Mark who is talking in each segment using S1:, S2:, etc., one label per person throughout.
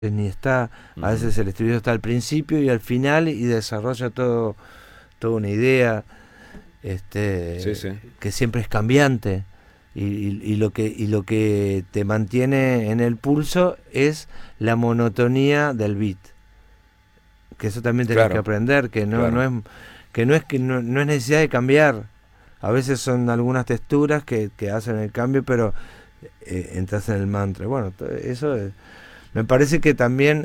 S1: ni está, a
S2: Ujú.
S1: veces el estribillo está al principio y al final y desarrolla toda una idea,
S2: Sí, sí,
S1: que siempre es cambiante y lo que te mantiene en el pulso es la monotonía del beat, que eso también tenés que
S2: claro,
S1: aprender,
S2: claro.
S1: no es necesidad de cambiar. A veces son algunas texturas que hacen el cambio, pero entras en el mantra. Bueno, eso me parece que también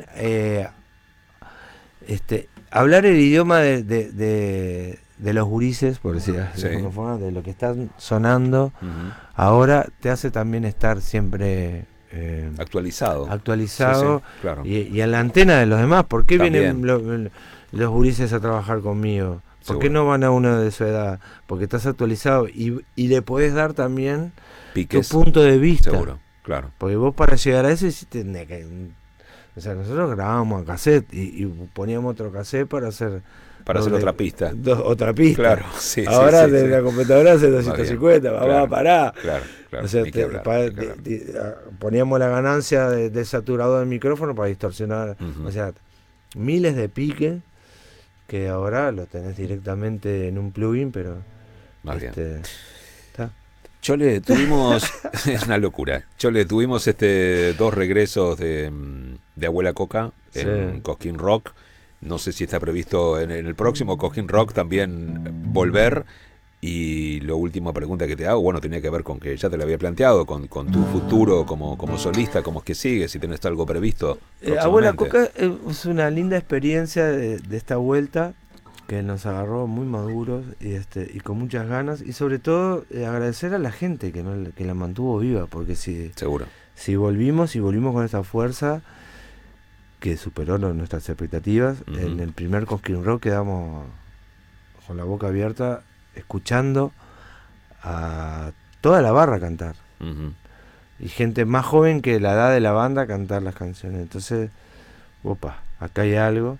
S1: hablar el idioma de los gurises, por decir de
S2: Sí.
S1: alguna forma, de lo que están sonando,
S2: Ujú.
S1: ahora te hace también estar siempre
S2: Actualizado. Sí, sí,
S1: actualizado
S2: claro.
S1: y a la antena de los demás. ¿Por qué vienen
S2: También,
S1: los gurises a trabajar conmigo? ¿Por qué
S2: seguro.
S1: no van a uno de su edad? Porque estás actualizado y le podés dar también tu
S2: Piques,
S1: punto de vista.
S2: seguro, claro.
S1: Porque vos para llegar a eso hiciste... O sea, nosotros grabábamos a cassette y poníamos otro cassette para hacer
S2: Para hacer otra pista.
S1: otra pista.
S2: Claro, sí, sí,
S1: Ahora
S2: sí,
S1: de
S2: sí.
S1: la computadora hace
S2: Va bien.
S1: 250, va a
S2: Claro,
S1: parar.
S2: claro,
S1: O
S2: claro.
S1: sea,
S2: Ni que hablar, ni que hablar.
S1: poníamos la ganancia de saturado del micrófono para distorsionar. O
S2: Ujú.
S1: sea, miles de piques que ahora lo tenés directamente en un plugin, pero
S2: Va bien.
S1: este está.
S2: Chole, tuvimos, es una locura. Chole, tuvimos dos regresos de Abuela Coca
S1: Sí.
S2: en Cosquín Rock. No sé si está previsto en el próximo Cosquín Rock también volver. Y la última pregunta que te hago, bueno, tenía que ver con que ya te lo había planteado, con tu futuro como solista, cómo es que sigue, si tenés algo previsto
S1: Abuela
S2: próximamente.
S1: Coca es una linda experiencia de esta vuelta que nos agarró muy maduros y con muchas ganas y sobre todo agradecer a la gente que la mantuvo viva porque
S2: Seguro.
S1: si volvimos con esta fuerza que superó nuestras expectativas. En
S2: Ujú.
S1: el primer Cosquín Rock quedamos con la boca abierta escuchando a toda la barra cantar
S2: Ujú.
S1: y gente más joven que la edad de la banda cantar las canciones. Entonces, opa, acá hay algo.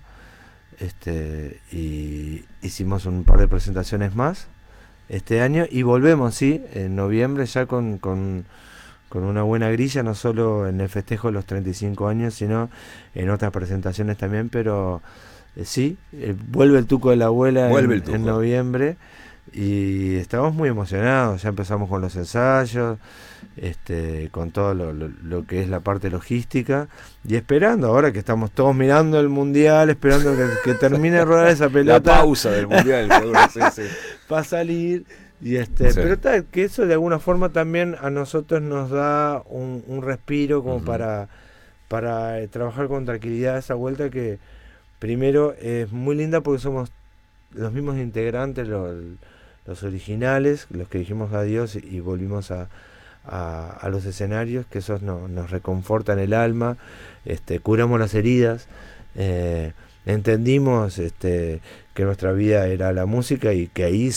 S1: Y hicimos un par de presentaciones más este año y volvemos, sí, en noviembre ya con una buena grilla, no solo en el festejo de los 35 años, sino en otras presentaciones también, pero sí, vuelve el Tuco de la Abuela
S2: Vuelve el
S1: en
S2: tuco.
S1: noviembre y estamos muy emocionados, ya empezamos con los ensayos, con todo lo que es la parte logística y esperando, ahora que estamos todos mirando el mundial, esperando que termine de rodar esa
S2: La
S1: pelota
S2: pausa del mundial, seguro, sí, sí.
S1: para salir.
S2: Sí.
S1: Pero tal, que eso de alguna forma también a nosotros nos da un respiro como
S2: Ujú.
S1: para trabajar con tranquilidad esa vuelta que primero es muy linda porque somos los mismos integrantes, los originales, los que dijimos adiós y volvimos a los escenarios, que esos nos reconfortan el alma, curamos las heridas, entendimos que nuestra vida era la música y que ahí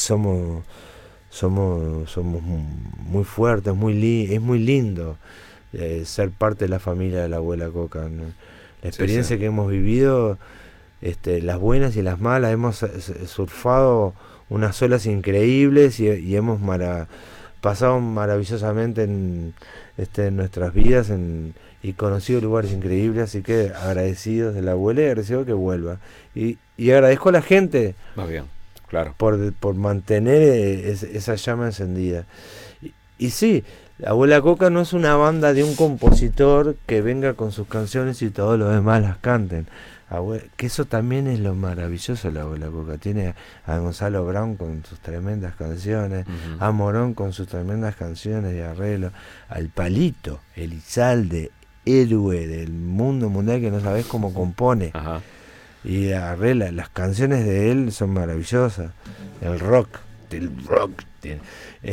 S1: somos muy fuertes, es muy lindo ser parte de la familia de la Abuela Coca, ¿no? La
S2: Sí, sí.
S1: experiencia que hemos vivido, las buenas y las malas, hemos surfado unas olas increíbles y hemos pasado maravillosamente en nuestras vidas y conocido lugares increíbles, así que agradecidos de la abuela y agradecido que vuelva. Y agradezco a la gente
S2: Va bien, claro.
S1: por mantener esa llama encendida. Y sí, la Abuela Coca no es una banda de un compositor que venga con sus canciones y todos los demás las canten. Que eso también es lo maravilloso de la Abuela Coca. Tiene a Gonzalo Brown con sus tremendas canciones,
S2: Ujú.
S1: a Morón con sus tremendas canciones de arreglo, al Palito, Elizalde, héroe del mundo mundial que no sabes cómo compone.
S2: Ajá.
S1: Y arregla, las canciones de él son maravillosas. El rock tiene.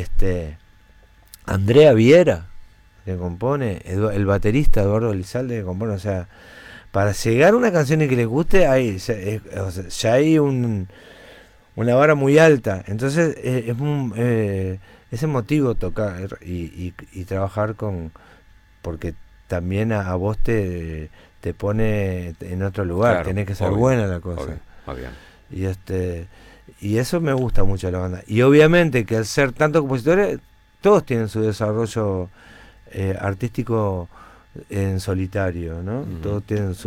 S1: Andrea Viera, que compone, el baterista Eduardo Elizalde que compone, o sea, para llegar a una canción y que les guste, o sea, ya hay una vara muy alta. Entonces es emotivo tocar y trabajar porque también a vos te pone en otro lugar,
S2: Claro,
S1: tenés que ser
S2: obvio,
S1: buena la cosa.
S2: obvio. Va bien.
S1: Y y eso me gusta mucho de la banda. Y obviamente que al ser tantos compositores, todos tienen su desarrollo artístico en solitario, ¿no?
S2: Ujú.
S1: Todos tienen